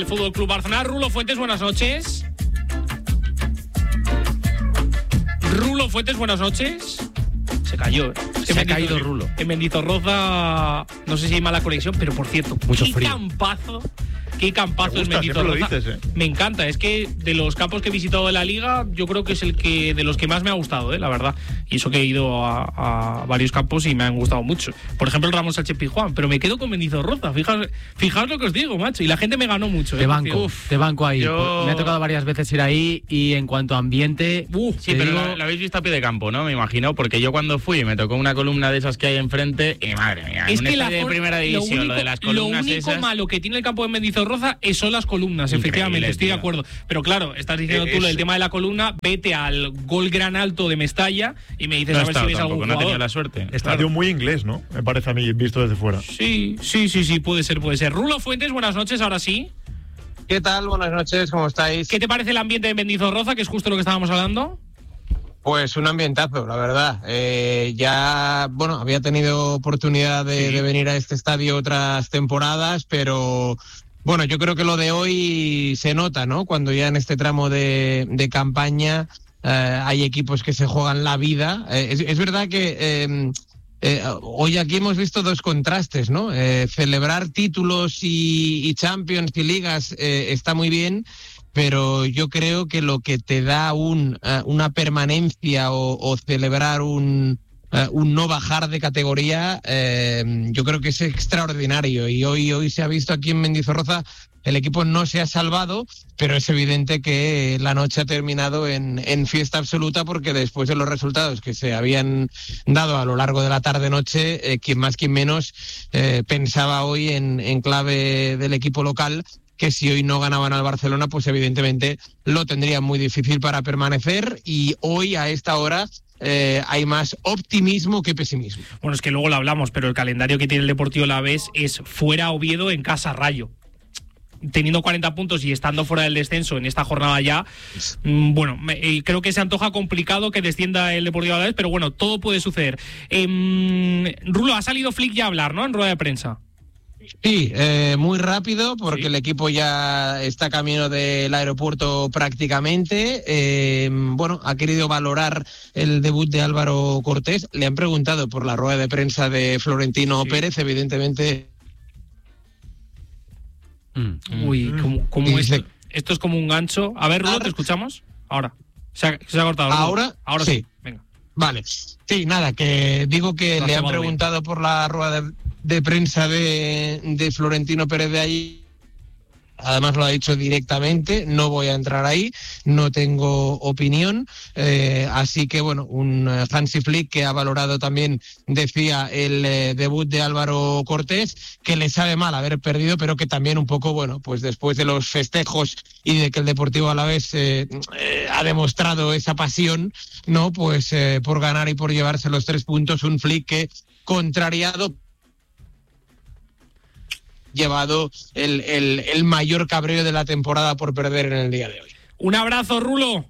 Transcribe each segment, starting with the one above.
El Fútbol Club Barcelona. Rulo Fuentes, buenas noches. Rulo Fuentes, buenas noches. Se cayó, Se ha caído Rulo. En Mendizorroza, no sé si hay mala conexión, pero por cierto, mucho qué frío. Qué campazo es Mendizorroza. Me encanta, es que de los campos que he visitado de la Liga, yo creo que es el que de los que más me ha gustado, la verdad. Y eso que he ido a varios campos y me han gustado mucho. Por ejemplo, el Ramón Sánchez Pizjuán, pero me quedo con Mendizorroza. Fijaos lo que os digo, macho. Y la gente me ganó mucho. Te banco ahí. Me ha tocado varias veces ir ahí y en cuanto a ambiente... sí, pero lo habéis visto a pie de campo, ¿no? Me imagino, porque yo cuando fui me tocó una columna de esas que hay enfrente y madre mía, es un que estadio de primera división, lo de las columnas lo único esas... malo que tiene el campo de Mendizorroza son las columnas, Increíble, efectivamente, estoy tío. de acuerdo. Pero claro, estás diciendo tú el tema de la columna, vete al Gol Gran Alto de Mestalla y me dices No a ver si ves algún no jugador. tenía la suerte. Estadio muy inglés, ¿no? Me parece a mí, visto desde fuera. Sí, puede ser. Rulo Fuentes, buenas noches, ahora sí. ¿Qué tal? Buenas noches, ¿cómo estáis? ¿Qué te parece el ambiente de Mendizorroza, que es justo lo que estábamos hablando? Pues un ambientazo, la verdad. Ya, había tenido oportunidad de venir a este estadio otras temporadas, pero bueno, yo creo que lo de hoy se nota, ¿no? Cuando ya en este tramo de campaña hay equipos que se juegan la vida. Es verdad que hoy aquí hemos visto dos contrastes, ¿no? Celebrar títulos y Champions y ligas está muy bien, pero yo creo que lo que te da una permanencia o celebrar un no bajar de categoría, yo creo que es extraordinario. Y hoy se ha visto aquí en Mendizorroza, el equipo no se ha salvado, pero es evidente que la noche ha terminado en fiesta absoluta, porque después de los resultados que se habían dado a lo largo de la tarde-noche, quien más, quien menos, pensaba hoy en clave del equipo local, que si hoy no ganaban al Barcelona, pues evidentemente lo tendrían muy difícil para permanecer, y hoy a esta hora hay más optimismo que pesimismo. Bueno, es que luego lo hablamos, pero el calendario que tiene el Deportivo Alavés es fuera Oviedo, en casa Rayo. Teniendo 40 puntos y estando fuera del descenso en esta jornada ya, creo que se antoja complicado que descienda el Deportivo Alavés, pero bueno, todo puede suceder. Rulo, ha salido Flick ya a hablar, ¿no?, en rueda de prensa. Sí, muy rápido, porque el equipo ya está camino del aeropuerto prácticamente. Ha querido valorar el debut de Álvaro Cortés. Le han preguntado por la rueda de prensa de Florentino Pérez, evidentemente. Uy, ¿cómo esto es como un gancho? A ver, Rulo, ¿te escuchamos? Ahora. Se ha cortado. ¿Ahora? Ahora sí. Venga. Vale. Sí, nada, que digo que le han preguntado por la rueda de prensa de Florentino Pérez de allí. Además lo ha dicho directamente, no voy a entrar ahí, no tengo opinión, así que un Hansi Flick que ha valorado también, decía, el debut de Álvaro Cortés, que le sabe mal haber perdido, pero que también un poco, pues después de los festejos y de que el Deportivo Alavés ha demostrado esa pasión, ¿no? Pues por ganar y por llevarse los 3 puntos, un Flick que, contrariado, llevado el mayor cabreo de la temporada por perder en el día de hoy. Un abrazo, Rulo.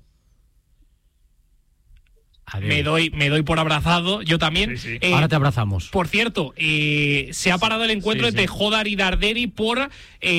Me doy por abrazado, yo también. Sí. Ahora te abrazamos. Por cierto, se ha parado el encuentro entre Jodar y Darderi por la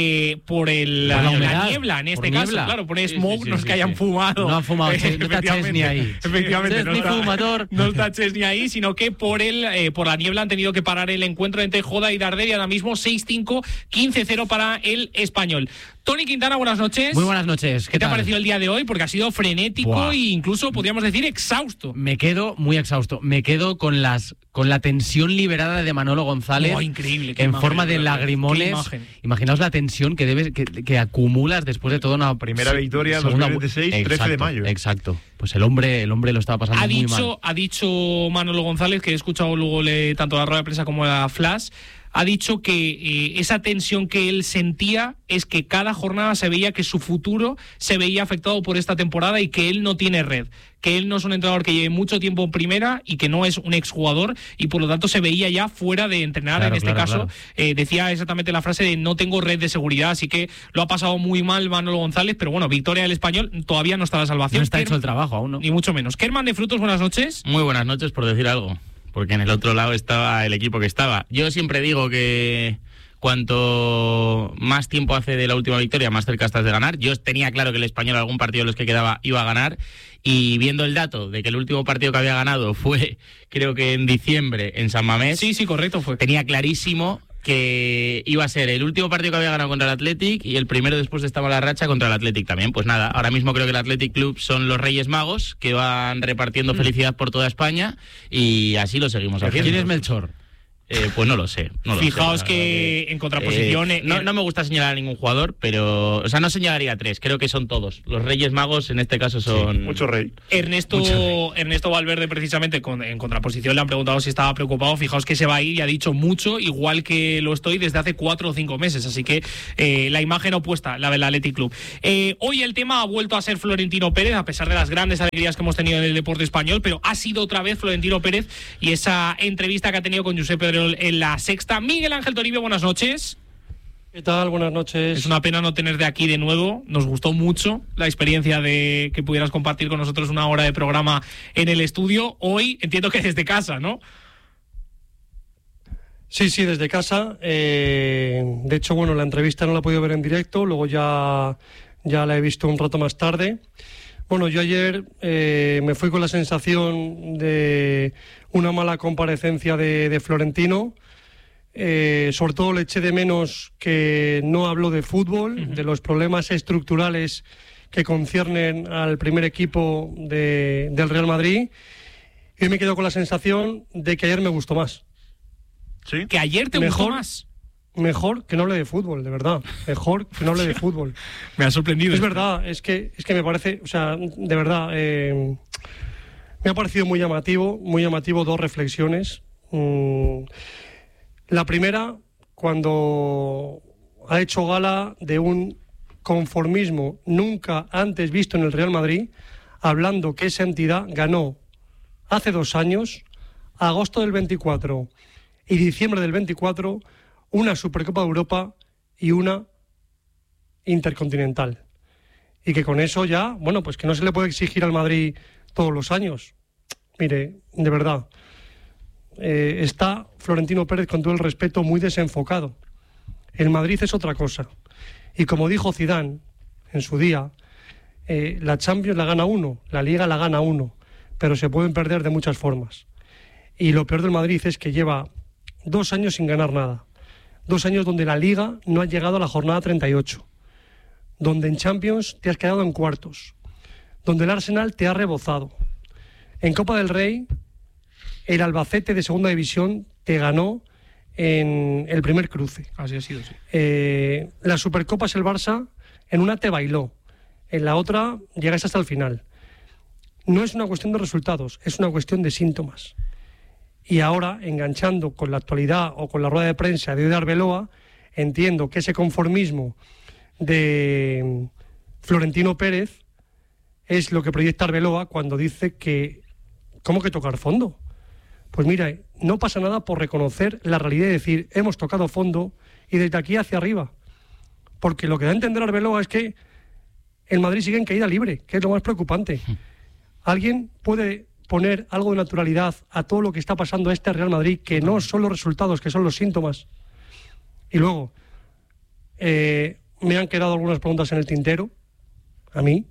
niebla, en este caso. Niebla. Claro, por smoke, no es que hayan fumado. No han fumado, no está Chesney ahí. Efectivamente, no está fumador. No está Chesney ahí, sino que por la niebla han tenido que parar el encuentro entre Jodar y Darderi. Ahora mismo 6-5, 15-0 para el Español. Tony Quintana, buenas noches. Muy buenas noches. ¿Qué te ha parecido el día de hoy? Porque ha sido frenético e incluso, podríamos decir, exhausto. Me quedo muy exhausto. Me quedo con la tensión liberada de Manolo González. Increíble. En forma de lagrimones. Imaginaos la tensión que acumulas después de toda una primera victoria, 2026, 13 de mayo. Exacto. Pues el hombre lo estaba pasando muy mal. Ha dicho Manolo González, que he escuchado luego tanto la rueda de prensa como la flash, ha dicho que esa tensión que él sentía es que cada jornada se veía que su futuro se veía afectado por esta temporada y que él no tiene red, que él no es un entrenador que lleve mucho tiempo en primera y que no es un exjugador, y por lo tanto se veía ya fuera de entrenar. Claro, en este caso. Decía exactamente la frase de no tengo red de seguridad, así que lo ha pasado muy mal Manolo González, pero bueno, victoria del Español, todavía no está la salvación. No está hecho el trabajo aún, ¿no? Ni mucho menos. Kerman de Frutos, buenas noches. Muy buenas noches, por decir algo, porque en el otro lado estaba el equipo que estaba. Yo siempre digo que cuanto más tiempo hace de la última victoria, más cerca estás de ganar. Yo tenía claro que el Español algún partido de los que quedaba iba a ganar, y viendo el dato de que el último partido que había ganado fue, creo que en diciembre, en San Mamés. Sí, correcto, fue. Tenía clarísimo que iba a ser el último partido que había ganado contra el Athletic y el primero después de esta mala racha contra el Athletic también. Pues nada, ahora mismo creo que el Athletic Club son los Reyes Magos que van repartiendo felicidad por toda España, y así lo seguimos haciendo. ¿Quién es Melchor? Pues no lo sé. Fijaos que en contraposición... No me gusta señalar a ningún jugador, pero... O sea, no señalaría a 3, creo que son todos. Los Reyes Magos en este caso son... Mucho rey. Ernesto Valverde, precisamente, en contraposición, le han preguntado si estaba preocupado. Fijaos que se va a ir y ha dicho mucho, igual que lo estoy desde hace 4 o 5 meses. Así que la imagen opuesta, la del Athletic Club. Hoy el tema ha vuelto a ser Florentino Pérez, a pesar de las grandes alegrías que hemos tenido en el deporte español, pero ha sido otra vez Florentino Pérez y esa entrevista que ha tenido con Josep Pedrerol en La Sexta. Miguel Ángel Toribio, buenas noches. ¿Qué tal? Buenas noches. Es una pena no tenerte aquí de nuevo. Nos gustó mucho la experiencia de que pudieras compartir con nosotros una hora de programa en el estudio. Hoy entiendo que desde casa, ¿no? Sí, desde casa. De hecho, bueno, la entrevista no la he podido ver en directo, luego ya la he visto un rato más tarde. Bueno, yo ayer me fui con la sensación de una mala comparecencia de Florentino. Sobre todo le eché de menos que no habló de fútbol, de los problemas estructurales que conciernen al primer equipo del Real Madrid. Y me quedo con la sensación de que ayer me gustó más. ¿Sí? ¿Que ayer te gustó más? Mejor que no hable de fútbol, de verdad. Mejor que no hable de fútbol. Me ha sorprendido. Es verdad, es que me parece, o sea, de verdad, me ha parecido muy llamativo 2 reflexiones. La primera, cuando ha hecho gala de un conformismo nunca antes visto en el Real Madrid, hablando que esa entidad ganó hace 2 años, agosto del 24 y diciembre del 24, una Supercopa de Europa y una Intercontinental. Y que con eso ya, bueno, pues que no se le puede exigir al Madrid todos los años. Mire, de verdad, está Florentino Pérez, con todo el respeto, muy desenfocado. El Madrid es otra cosa. Y como dijo Zidane en su día, la Champions la gana uno, la Liga la gana uno, pero se pueden perder de muchas formas. Y lo peor del Madrid es que lleva 2 años sin ganar nada. 2 años donde la Liga no ha llegado a la jornada 38. Donde en Champions te has quedado en cuartos. Donde el Arsenal te ha rebozado. En Copa del Rey, el Albacete de segunda división te ganó en el primer cruce. Así ha sido, sí. Las Supercopas el Barça en una te bailó, en la otra llegas hasta el final. No es una cuestión de resultados, es una cuestión de síntomas. Y ahora, enganchando con la actualidad o con la rueda de prensa de Arbeloa, entiendo que ese conformismo de Florentino Pérez es lo que proyecta Arbeloa cuando dice que ¿cómo que tocar fondo? Pues mira, no pasa nada por reconocer la realidad y decir, hemos tocado fondo y desde aquí hacia arriba. Porque lo que da a entender Arbeloa es que el Madrid sigue en caída libre, que es lo más preocupante. ¿Alguien puede poner algo de naturalidad a todo lo que está pasando a este Real Madrid, que no son los resultados, que son los síntomas? Y luego, me han quedado algunas preguntas en el tintero, a mí,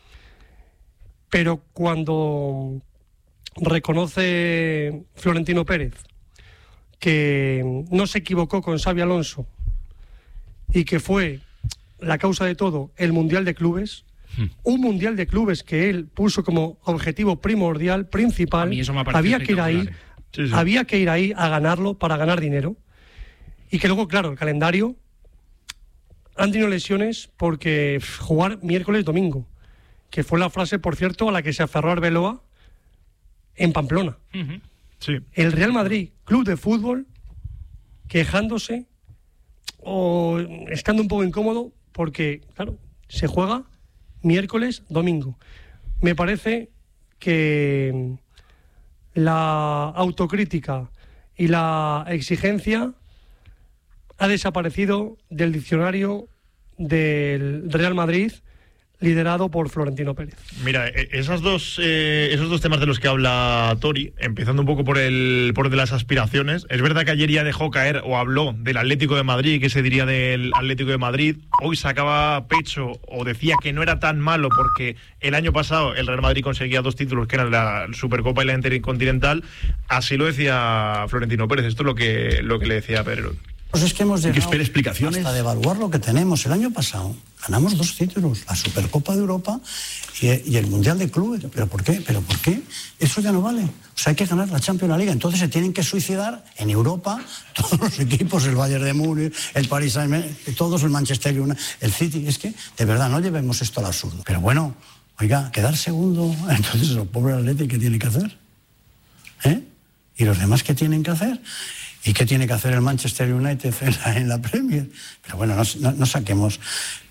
pero cuando reconoce Florentino Pérez que no se equivocó con Xabi Alonso y que fue la causa de todo el Mundial de Clubes, un Mundial de Clubes que él puso como objetivo primordial, principal, había que ir ahí, había que ir ahí a ganarlo para ganar dinero, y que luego, claro, el calendario han tenido lesiones porque jugar miércoles, domingo, que fue la frase, por cierto, a la que se aferró Arbeloa en Pamplona. Sí. El Real Madrid, club de fútbol, quejándose o estando un poco incómodo porque, claro, se juega miércoles, domingo. Me parece que la autocrítica y la exigencia ha desaparecido del diccionario del Real Madrid. liderado por Florentino Pérez. Mira, esos dos temas de los que habla Tori, empezando un poco por el de las aspiraciones, es verdad que ayer ya dejó caer o habló del Atlético de Madrid, que se diría del Atlético de Madrid, hoy sacaba pecho o decía que no era tan malo porque el año pasado el Real Madrid conseguía 2 títulos que eran la Supercopa y la Intercontinental. Así lo decía Florentino Pérez. Esto es lo que le decía Pedro. Pues es que hemos llegado que espera explicaciones hasta devaluar lo que tenemos. El año pasado ganamos 2 títulos, la Supercopa de Europa y el Mundial de Clubes. ¿Pero por qué? Eso ya no vale. O sea, hay que ganar la Champions League. Entonces se tienen que suicidar en Europa todos los equipos, el Bayern de Múnich, el Paris Saint-Germain, todos, el Manchester United, el City. Es que, de verdad, no llevemos esto al absurdo. Pero bueno, oiga, quedar segundo, entonces el pobre Atlético, ¿qué tiene que hacer? ¿Y los demás qué tienen que hacer? ¿Y qué tiene que hacer el Manchester United en la Premier? Pero bueno, no saquemos...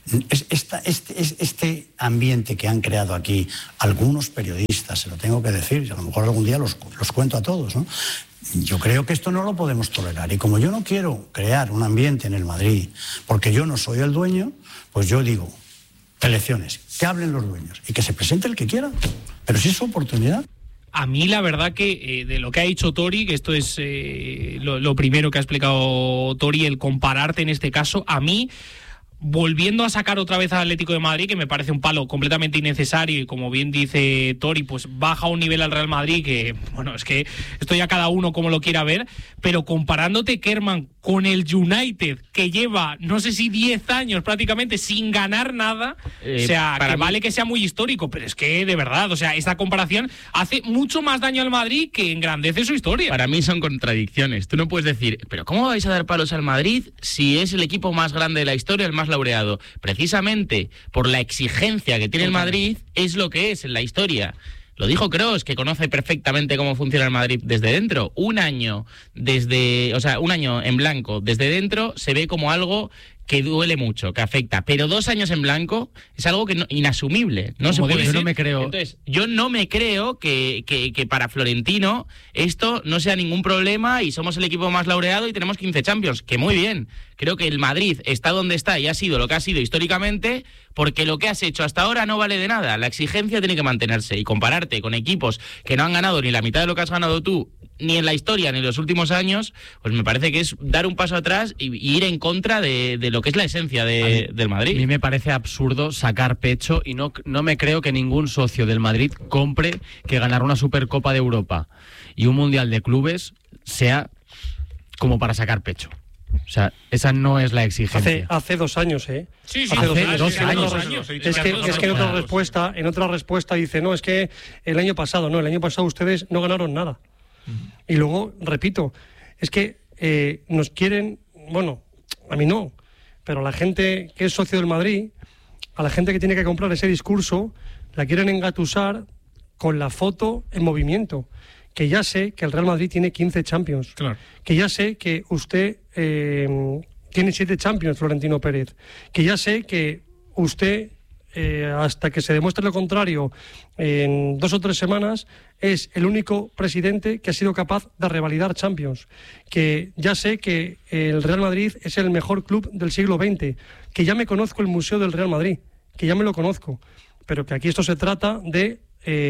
Este ambiente que han creado aquí algunos periodistas, se lo tengo que decir, y a lo mejor algún día los cuento a todos, ¿no? Yo creo que esto no lo podemos tolerar. Y como yo no quiero crear un ambiente en el Madrid, porque yo no soy el dueño, pues yo digo, elecciones, que hablen los dueños y que se presente el que quiera. Pero si es su oportunidad. A mí la verdad que de lo que ha dicho Tori, que esto es lo primero que ha explicado Tori, el compararte en este caso, a mí, volviendo a sacar otra vez al Atlético de Madrid, que me parece un palo completamente innecesario y como bien dice Tori, pues baja un nivel al Real Madrid que, bueno, es que esto ya cada uno como lo quiera ver, pero comparándote, Kerman, con el United, que lleva, no sé si 10 años prácticamente sin ganar nada, o sea, que vale que sea muy histórico, pero es que de verdad, o sea, esta comparación hace mucho más daño al Madrid que engrandece su historia. Para mí son contradicciones. Tú no puedes decir, pero ¿cómo vais a dar palos al Madrid si es el equipo más grande de la historia, el más laureado? Precisamente por la exigencia que tiene el Madrid, es lo que es en la historia. Lo dijo Kroos, que conoce perfectamente cómo funciona el Madrid desde dentro. Un año en blanco desde dentro se ve como algo que duele mucho, que afecta, pero 2 años en blanco es algo que inasumible, no se puede. Yo no me creo. Entonces, yo no me creo que para Florentino esto no sea ningún problema y somos el equipo más laureado y tenemos 15 Champions, que muy bien. Creo que el Madrid está donde está y ha sido lo que ha sido históricamente porque lo que has hecho hasta ahora no vale de nada. La exigencia tiene que mantenerse y compararte con equipos que no han ganado ni la mitad de lo que has ganado tú, ni en la historia ni en los últimos años, pues me parece que es dar un paso atrás y ir en contra de lo que es la esencia del Madrid. A mí me parece absurdo sacar pecho y no me creo que ningún socio del Madrid compre que ganar una Supercopa de Europa y un Mundial de Clubes sea como para sacar pecho. O sea, esa no es la exigencia. Hace 2 años, ¿eh? Sí, hace 2 años. años. Es que en otra respuesta dice, no, es que el año pasado ustedes no ganaron nada. Y luego, repito, es que nos quieren, bueno, a mí no, pero a la gente que es socio del Madrid, a la gente que tiene que comprar ese discurso, la quieren engatusar con la foto en movimiento. Que ya sé que el Real Madrid tiene 15 Champions. Claro. Que ya sé que usted tiene 7 Champions, Florentino Pérez. Que ya sé que usted, hasta que se demuestre lo contrario, en 2 o 3 semanas, es el único presidente que ha sido capaz de revalidar Champions. Que ya sé que el Real Madrid es el mejor club del siglo XX. Que ya me conozco el Museo del Real Madrid. Que ya me lo conozco. Pero que aquí esto se trata de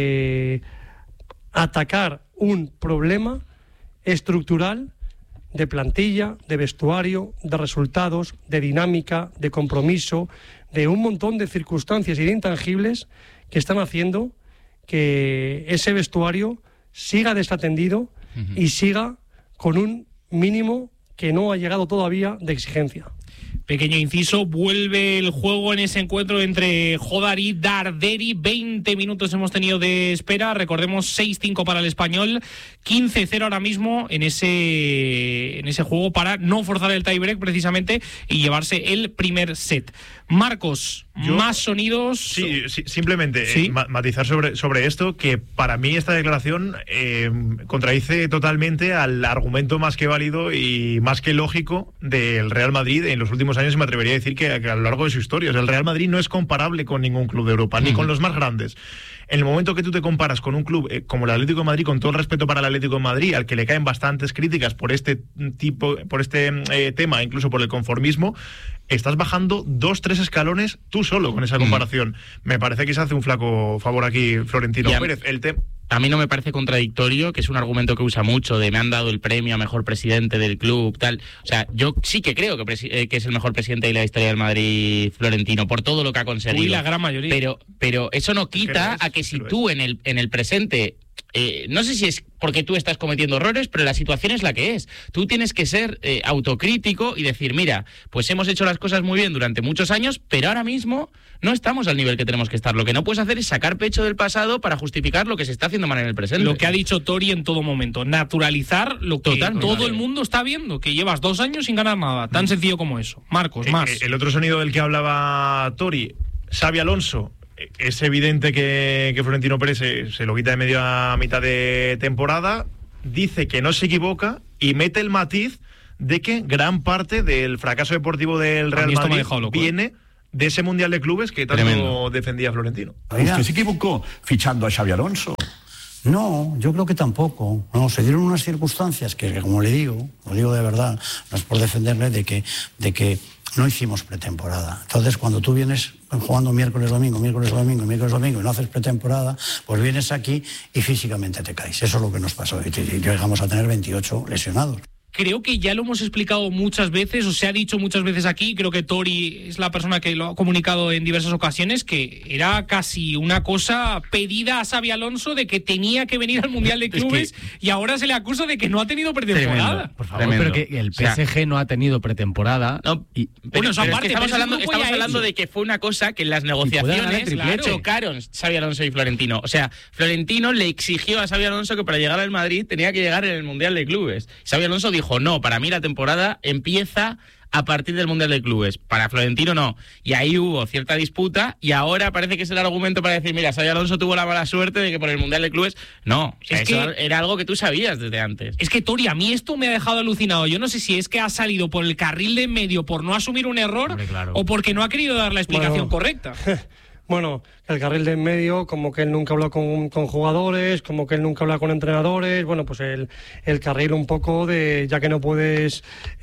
atacar un problema estructural de plantilla, de vestuario, de resultados, de dinámica, de compromiso, de un montón de circunstancias y de intangibles que están haciendo que ese vestuario siga desatendido y siga con un mínimo que no ha llegado todavía de exigencia. Pequeño inciso, vuelve el juego en ese encuentro entre Jodar y Darderi. 20 minutos hemos tenido de espera. Recordemos 6-5 para el Español, 15-0 ahora mismo en ese juego para no forzar el tiebreak precisamente y llevarse el primer set. Marcos, más sonidos. Sí, simplemente ¿Sí? Matizar sobre esto, que para mí esta declaración contradice totalmente al argumento más que válido y más que lógico del Real Madrid en los últimos años, y me atrevería a decir que a lo largo de su historia. O sea, el Real Madrid no es comparable con ningún club de Europa, ni con los más grandes. En el momento que tú te comparas con un club como el Atlético de Madrid, con todo el respeto para el Atlético de Madrid, al que le caen bastantes críticas por este tema, incluso por el conformismo, estás bajando 2-3 escalones tú solo con esa comparación. Me parece que se hace un flaco favor aquí Florentino Pérez. A mí no me parece contradictorio, que es un argumento que usa mucho, de me han dado el premio a mejor presidente del club, tal. O sea, yo sí que creo que es el mejor presidente de la historia del Madrid, Florentino, por todo lo que ha conseguido. Uy, la gran mayoría. Pero eso no quita a que si tú en el presente... no sé si es porque tú estás cometiendo errores, pero la situación es la que es. Tú tienes que ser autocrítico y decir, mira, pues hemos hecho las cosas muy bien durante muchos años, pero ahora mismo no estamos al nivel que tenemos que estar. Lo que no puedes hacer es sacar pecho del pasado para justificar lo que se está haciendo mal en el presente. Lo que ha dicho Tori en todo momento, naturalizar lo que todo el mundo está viendo, que llevas 2 años sin ganar nada, tan sencillo como eso. Marcos, más. El otro sonido del que hablaba Tori, Xabi Alonso. Es evidente que Florentino Pérez se lo quita de medio a mitad de temporada, dice que no se equivoca y mete el matiz de que gran parte del fracaso deportivo del Real Madrid viene de ese Mundial de Clubes que tanto defendía Florentino. ¿Usted se equivocó fichando a Xabi Alonso? No, yo creo que tampoco. No, se dieron unas circunstancias que, como le digo de verdad, no es por defenderle, de que no hicimos pretemporada. Entonces, cuando tú vienes jugando miércoles, domingo y no haces pretemporada, pues vienes aquí y físicamente te caes. Eso es lo que nos pasó. Y llegamos a tener 28 lesionados. Creo que ya lo hemos explicado muchas veces, o se ha dicho muchas veces aquí, creo que Tori es la persona que lo ha comunicado en diversas ocasiones, que era casi una cosa pedida a Xabi Alonso de que tenía que venir al Mundial de Clubes y ahora se le acusa de que no ha tenido pretemporada. Tremendo, por favor, pero que el PSG no ha tenido pretemporada. Pero estamos hablando de que fue una cosa que en las negociaciones chocaron Xabi Alonso y Florentino. O sea, Florentino le exigió a Xabi Alonso que para llegar al Madrid tenía que llegar en el Mundial de Clubes. Xabi Alonso dijo, no, para mí la temporada empieza a partir del Mundial de Clubes. Para Florentino no. Y ahí hubo cierta disputa y ahora parece que es el argumento para decir, mira, Xabi Alonso tuvo la mala suerte de que por el Mundial de Clubes... No, o sea, eso era algo que tú sabías desde antes. Es que, Tori, a mí esto me ha dejado alucinado. Yo no sé si es que ha salido por el carril de en medio por no asumir un error, o porque no ha querido dar la explicación correcta. Bueno, el carril de en medio, como que él nunca habla con jugadores, como que él nunca habla con entrenadores, bueno, pues el carril un poco de, ya que no puedes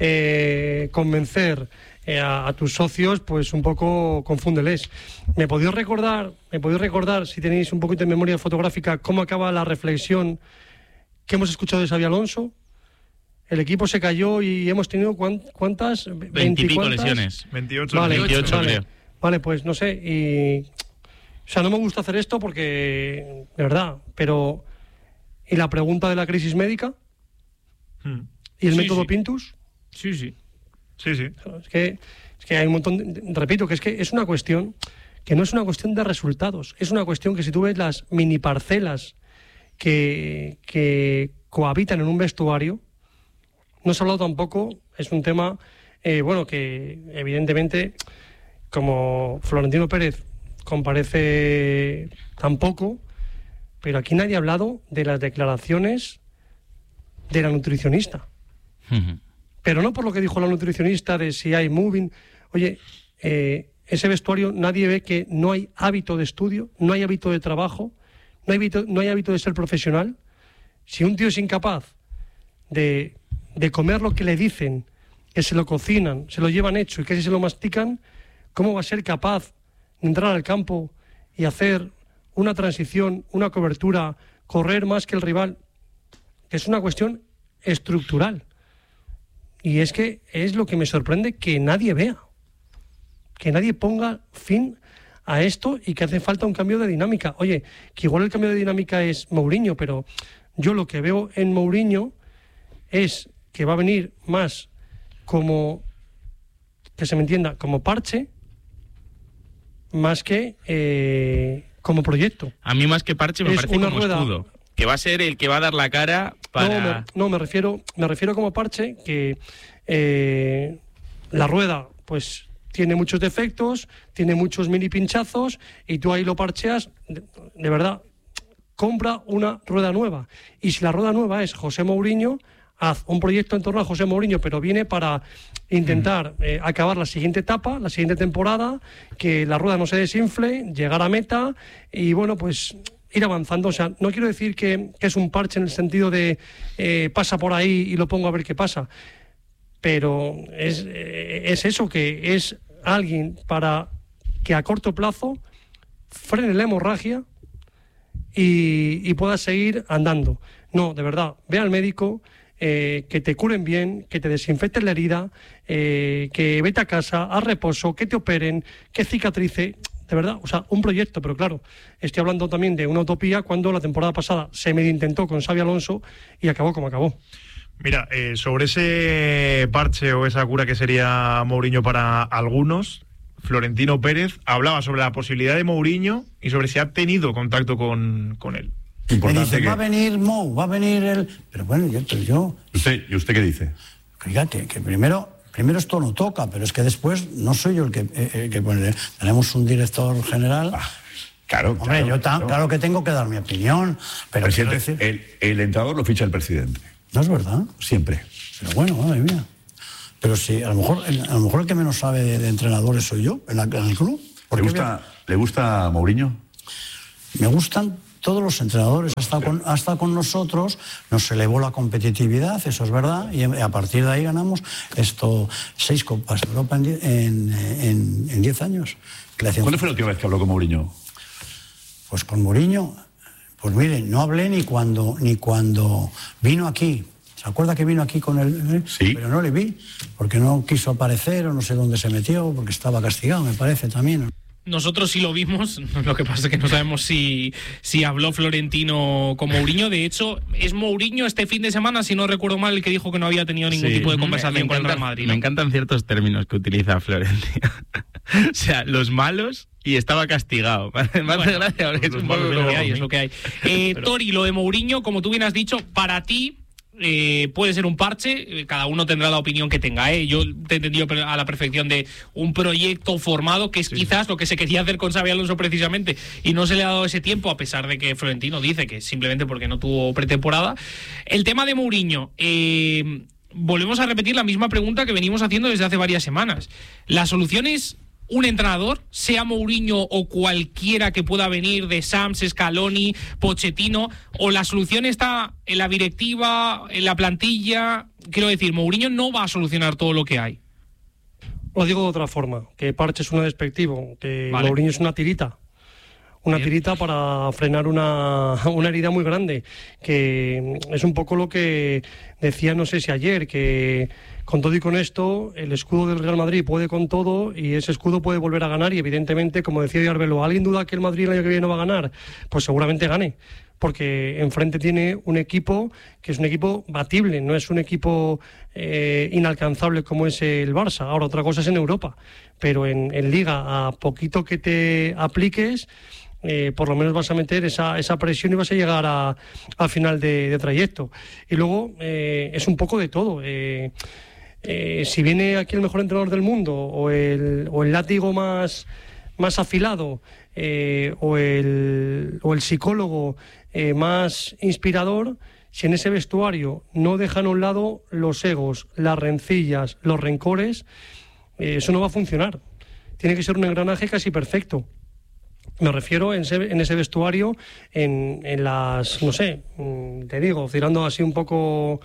convencer a tus socios, pues un poco confúndeles. ¿Me podéis recordar, si tenéis un poquito de memoria fotográfica, cómo acaba la reflexión que hemos escuchado de Xabi Alonso? El equipo se cayó y hemos tenido ¿cuántas? 20 y pico lesiones. 28, vale, 28 vale. creo. Vale, pues no sé, o sea, no me gusta hacer esto porque, de verdad, pero ¿y la pregunta de la crisis médica? ¿Y el método Pintus? Sí. Es que hay un montón, repito, que es una cuestión que no es una cuestión de resultados, es una cuestión que si tú ves las mini parcelas que cohabitan en un vestuario, no se ha hablado tampoco, es un tema, que evidentemente... Como Florentino Pérez comparece tampoco, pero aquí nadie ha hablado de las declaraciones de la nutricionista. Pero no por lo que dijo la nutricionista de si hay moving. Oye, ese vestuario nadie ve que no hay hábito de estudio, no hay hábito de trabajo, no hay hábito de ser profesional. Si un tío es incapaz de comer lo que le dicen, que se lo cocinan, se lo llevan hecho y que se lo mastican, ¿cómo va a ser capaz de entrar al campo y hacer una transición, una cobertura, correr más que el rival? Es una cuestión estructural. Y es que es lo que me sorprende que nadie vea, que nadie ponga fin a esto y que hace falta un cambio de dinámica. Oye, que igual el cambio de dinámica es Mourinho, pero yo lo que veo en Mourinho es que va a venir más como, que se me entienda, como parche, más que como proyecto. A mí más que parche me parece como escudo. Que va a ser el que va a dar la cara para... No, me refiero como parche, que la rueda pues tiene muchos defectos, tiene muchos mini pinchazos y tú ahí lo parcheas, de verdad, compra una rueda nueva. Y si la rueda nueva es José Mourinho, haz un proyecto en torno a José Mourinho, pero viene para intentar acabar la siguiente etapa, la siguiente temporada, que la rueda no se desinfle, llegar a meta y bueno, pues ir avanzando. O sea, no quiero decir que es un parche en el sentido de pasa por ahí y lo pongo a ver qué pasa, pero es eso, que es alguien para que a corto plazo frene la hemorragia y pueda seguir andando. No, de verdad, ve al médico, que te curen bien, que te desinfecten la herida, que vete a casa, a reposo, que te operen, que cicatrice. De verdad, o sea, un proyecto, pero claro, estoy hablando también de una utopía cuando la temporada pasada se medio intentó con Xabi Alonso y acabó como acabó. Mira, sobre ese parche o esa cura que sería Mourinho para algunos, Florentino Pérez hablaba sobre la posibilidad de Mourinho y sobre si ha tenido contacto con él. Me dice, va a venir Mou, va a venir él. Pero bueno, yo... ¿Y usted qué dice? Oiga, que primero esto no toca, pero es que después no soy yo el que pone. Tenemos un director general. Claro, hombre, claro que tengo que dar mi opinión. Pero presidente, el entrenador lo ficha el presidente. No es verdad. Siempre. Pero bueno, madre mía. Pero sí, a lo mejor el que menos sabe de entrenadores soy yo, en el club. ¿Le gusta Mourinho? Me gustan todos los entrenadores. Hasta con nosotros nos elevó la competitividad, eso es verdad, y a partir de ahí ganamos 6 Copas de Europa en 10 años. ¿Cuándo fue la última vez que habló con Mourinho? Pues con Mourinho, pues mire, no hablé ni cuando vino aquí. ¿Se acuerda que vino aquí con él? Sí. Pero no le vi, porque no quiso aparecer o no sé dónde se metió, porque estaba castigado, me parece también. Nosotros sí lo vimos, lo que pasa es que no sabemos si habló Florentino con Mourinho. De hecho, es Mourinho este fin de semana, si no recuerdo mal, el que dijo que no había tenido ningún tipo de conversación con el Real Madrid, ¿no? Me encantan ciertos términos que utiliza Florentino. O sea, los malos y estaba castigado. Me hace gracia porque es un poco lo que hay, es lo que hay. Tori, lo de Mourinho, como tú bien has dicho, para ti puede ser un parche, cada uno tendrá la opinión que tenga, Yo te he entendido a la perfección de un proyecto formado, que es quizás lo que se quería hacer con Xabi Alonso precisamente, y no se le ha dado ese tiempo, a pesar de que Florentino dice que simplemente porque no tuvo pretemporada. El tema de Mourinho, volvemos a repetir la misma pregunta que venimos haciendo desde hace varias semanas. ¿La solución es un entrenador, sea Mourinho o cualquiera que pueda venir de Sams, Scaloni, Pochettino, o la solución está en la directiva, en la plantilla? Quiero decir, Mourinho no va a solucionar todo lo que hay. Lo digo de otra forma, que parche es un despectivo, que vale. Mourinho es una tirita. Una tirita para frenar una herida muy grande, que es un poco lo que decía, no sé si ayer, que con todo y con esto, el escudo del Real Madrid puede con todo y ese escudo puede volver a ganar y evidentemente, como decía hoy Arbelo, ¿alguien duda que el Madrid el año que viene no va a ganar? Pues seguramente gane, porque enfrente tiene un equipo que es un equipo batible, no es un equipo inalcanzable como es el Barça. Ahora, otra cosa es en Europa, pero en Liga, a poquito que te apliques, por lo menos vas a meter esa presión y vas a llegar al final de trayecto. Y luego es un poco de todo. Si viene aquí el mejor entrenador del mundo o el látigo más afilado o el psicólogo más inspirador, si en ese vestuario no dejan a un lado los egos, las rencillas, los rencores, eso no va a funcionar. Tiene que ser un engranaje casi perfecto. Me refiero en ese vestuario, en las, no sé, te digo, tirando así un poco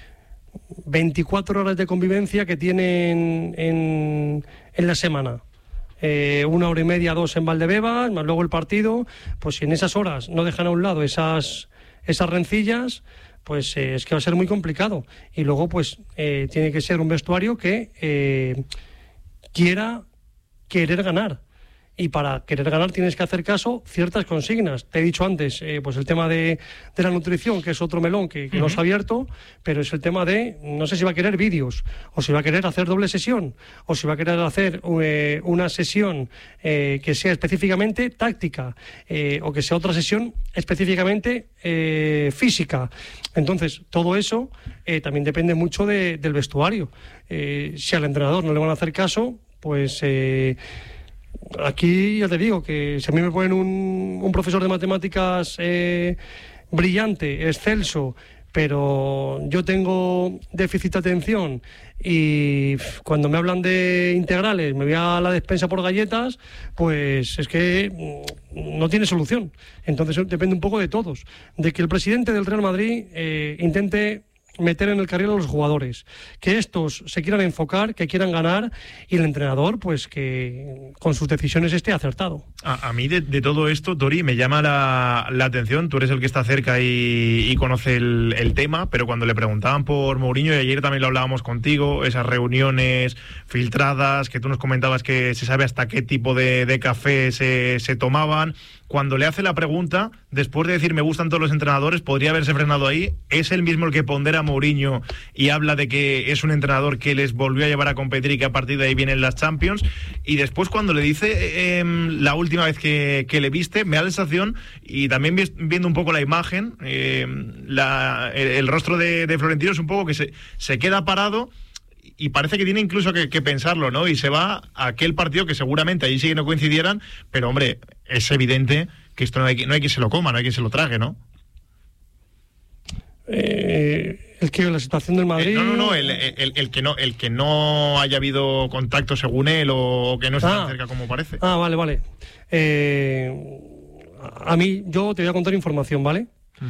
24 horas de convivencia que tienen en la semana. 1 hora y media, 2 en Valdebebas, más luego el partido. Pues si en esas horas no dejan a un lado esas rencillas, pues es que va a ser muy complicado. Y luego pues tiene que ser un vestuario que quiera querer ganar. Y para querer ganar tienes que hacer caso ciertas consignas. Te he dicho antes, pues el tema de la nutrición, que es otro melón que no se ha abierto, pero es el tema de, no sé si va a querer vídeos, o si va a querer hacer doble sesión, o si va a querer hacer una sesión que sea específicamente táctica, o que sea otra sesión específicamente física. Entonces, todo eso también depende mucho del vestuario. Si al entrenador no le van a hacer caso, pues aquí ya te digo que si a mí me ponen un profesor de matemáticas brillante, excelso, pero yo tengo déficit de atención y cuando me hablan de integrales me voy a la despensa por galletas, pues es que no tiene solución. Entonces depende un poco de todos, de que el presidente del Real Madrid intente meter en el carril a los jugadores, que estos se quieran enfocar, que quieran ganar, y el entrenador, pues que con sus decisiones esté acertado. A mí de todo esto, Tori, me llama la atención. Tú eres el que está cerca y conoce el tema, pero cuando le preguntaban por Mourinho, y ayer también lo hablábamos contigo, esas reuniones filtradas, que tú nos comentabas que se sabe hasta qué tipo de café se tomaban. Cuando le hace la pregunta, después de decir me gustan todos los entrenadores, podría haberse frenado ahí. Es él mismo el que pondera a Mourinho y habla de que es un entrenador que les volvió a llevar a competir y que a partir de ahí vienen las Champions. Y después cuando le dice la última vez que le viste, me da la sensación, y también viendo un poco la imagen, el rostro de Florentino es un poco que se queda parado. Y parece que tiene incluso que pensarlo, ¿no? Y se va a aquel partido que seguramente allí sí que no coincidieran, pero hombre, es evidente que esto no hay quien se lo coma, no hay quien se lo trague, ¿no? La situación del Madrid. El que no haya habido contacto según él o que no esté tan cerca como parece. Vale. A mí, yo te voy a contar información, ¿vale?